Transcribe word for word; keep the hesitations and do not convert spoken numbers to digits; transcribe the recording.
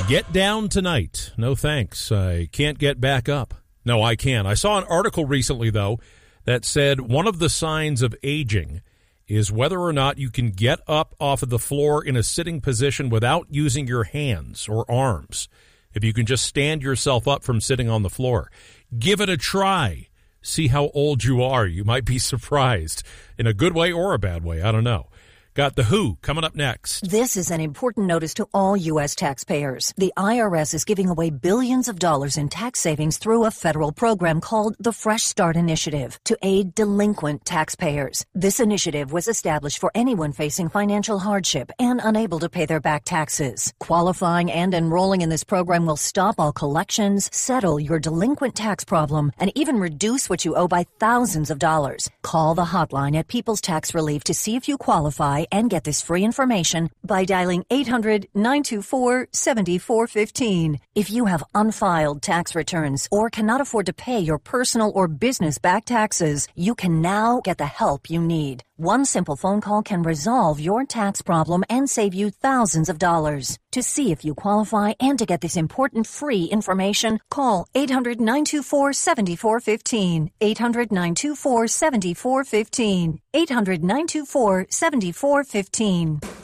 Get down tonight. No thanks. I can't get back up. No, I can't. I saw an article recently, though, that said one of the signs of aging is whether or not you can get up off of the floor in a sitting position without using your hands or arms. If you can just stand yourself up from sitting on the floor. Give it a try. See how old you are. You might be surprised in a good way or a bad way. I don't know. Got The Who coming up next. This is an important notice to all U S taxpayers. The I R S is giving away billions of dollars in tax savings through a federal program called the Fresh Start Initiative to aid delinquent taxpayers. This initiative was established for anyone facing financial hardship and unable to pay their back taxes. Qualifying and enrolling in this program will stop all collections, settle your delinquent tax problem, and even reduce what you owe by thousands of dollars. Call the hotline at People's Tax Relief to see if you qualify and get this free information by dialing eight hundred, nine two four, seven four one five. If you have unfiled tax returns or cannot afford to pay your personal or business back taxes, you can now get the help you need. One simple phone call can resolve your tax problem and save you thousands of dollars. To see if you qualify and to get this important free information, call eight hundred, nine two four, seven four one five, eight hundred, nine two four, seven four one five, eight hundred, nine two four, seven four one five.